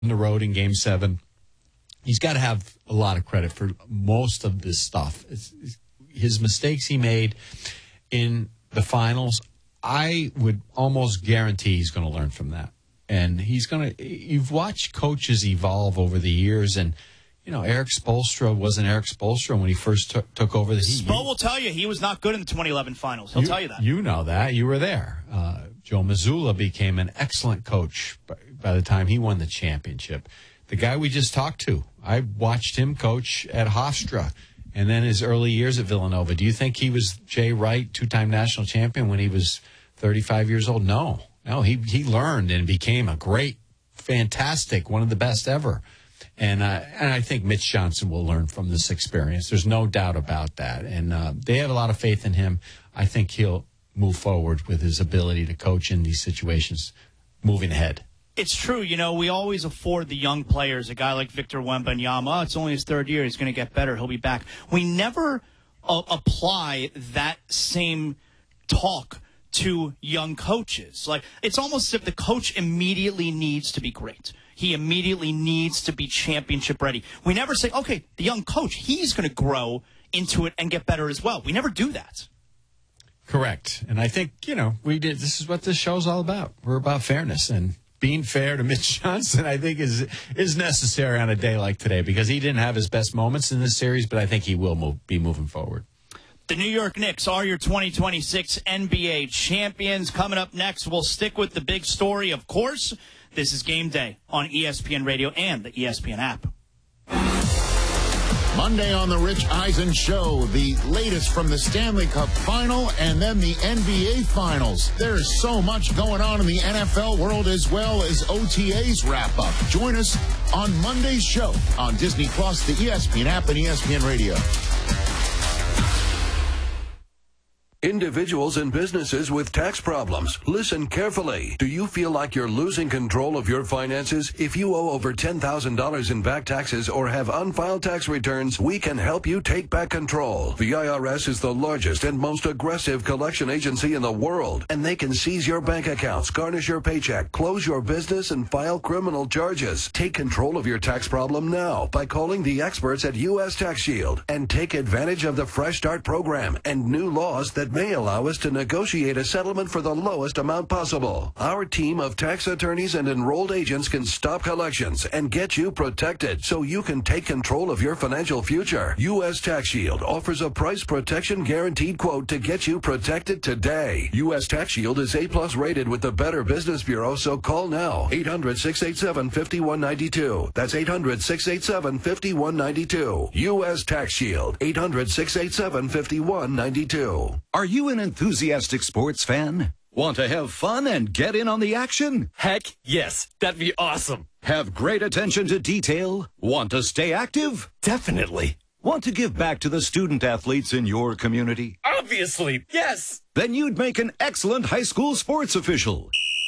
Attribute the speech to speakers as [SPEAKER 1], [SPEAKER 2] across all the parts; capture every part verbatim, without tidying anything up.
[SPEAKER 1] on the road in Game Seven. He's got to have a lot of credit for most of this stuff. It's, it's, his mistakes he made in the finals, I would almost guarantee he's going to learn from that. And he's going to, you've watched coaches evolve over the years, and, you know, Eric Spoelstra wasn't Eric Spoelstra when he first took, took over the Heat.
[SPEAKER 2] Spo will tell you he was not good in the twenty eleven finals. He'll
[SPEAKER 1] you,
[SPEAKER 2] tell you that.
[SPEAKER 1] You know that. You were there. Uh, Joe Mazzulla became an excellent coach by, by the time he won the championship. The guy we just talked to, I watched him coach at Hofstra and then his early years at Villanova. Do you think he was Jay Wright, two-time national champion, when he was thirty-five years old? No. No, he, he learned and became a great, fantastic, one of the best ever. And uh, and I think Mitch Johnson will learn from this experience. There's no doubt about that. And uh, they have a lot of faith in him. I think he'll move forward with his ability to coach in these situations moving ahead.
[SPEAKER 2] It's true. You know, we always afford the young players, a guy like Victor Wembanyama. Oh, it's only his third year. He's going to get better. He'll be back. We never uh, apply that same talk to young coaches. Like, it's almost as if the coach immediately needs to be great. He immediately needs to be championship ready. We never say, okay, the young coach, he's going to grow into it and get better as well. We never do that.
[SPEAKER 1] Correct. And I think, you know, we did. This is what this show's all about. We're about fairness, and being fair to Mitch Johnson, I think, is is necessary on a day like today, because he didn't have his best moments in this series, but I think he will move, be moving forward.
[SPEAKER 2] The New York Knicks are your twenty twenty-six N B A champions. Coming up next, we'll stick with the big story, of course. This is Game Day on E S P N Radio and the E S P N app.
[SPEAKER 3] Monday on the Rich Eisen Show, the latest from the Stanley Cup Final and then the N B A Finals. There's so much going on in the N F L world, as well as O T As wrap up. Join us on Monday's show on Disney Plus, the E S P N app, and E S P N Radio.
[SPEAKER 4] Individuals and businesses with tax problems, listen carefully. Do you feel like you're losing control of your finances? If you owe over ten thousand dollars in back taxes or have unfiled tax returns, we can help you take back control. The I R S is the largest and most aggressive collection agency in the world, and they can seize your bank accounts, garnish your paycheck, close your business, and file criminal charges. Take control of your tax problem now by calling the experts at U S Tax Shield, and take advantage of the Fresh Start program and new laws that may allow us to negotiate a settlement for the lowest amount possible. Our team of tax attorneys and enrolled agents can stop collections and get you protected so you can take control of your financial future. U S Tax Shield offers a price protection guaranteed quote to get you protected today. U S Tax Shield is A plus rated with the Better Business Bureau, so call now. eight hundred, six eight seven, five one nine two. That's eight hundred, six eight seven, five one nine two. U S Tax Shield, eight hundred, six eight seven, five one nine two.
[SPEAKER 5] Are you an enthusiastic sports fan? Want to have fun and get in on the action?
[SPEAKER 6] Heck, yes. That'd be awesome.
[SPEAKER 5] Have great attention to detail? Want to stay active?
[SPEAKER 6] Definitely.
[SPEAKER 5] Want to give back to the student athletes in your community?
[SPEAKER 6] Obviously, yes.
[SPEAKER 5] Then you'd make an excellent high school sports official.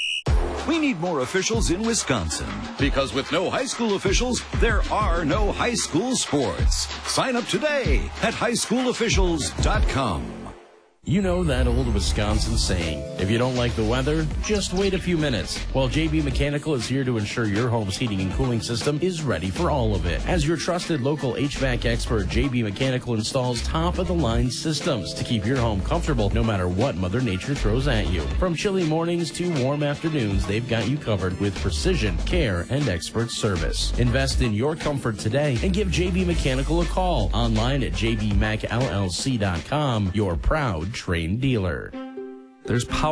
[SPEAKER 5] We need more officials in Wisconsin, because with no high school officials, there are no high school sports. Sign up today at high school officials dot com.
[SPEAKER 7] You know that old Wisconsin saying, if you don't like the weather, just wait a few minutes. Well, J B Mechanical is here to ensure your home's heating and cooling system is ready for all of it. As your trusted local H V A C expert, J B Mechanical installs top-of-the-line systems to keep your home comfortable no matter what Mother Nature throws at you. From chilly mornings to warm afternoons, they've got you covered with precision, care, and expert service. Invest in your comfort today and give J B Mechanical a call. Online at j b mac l l c dot com, your proud Train dealer. There's power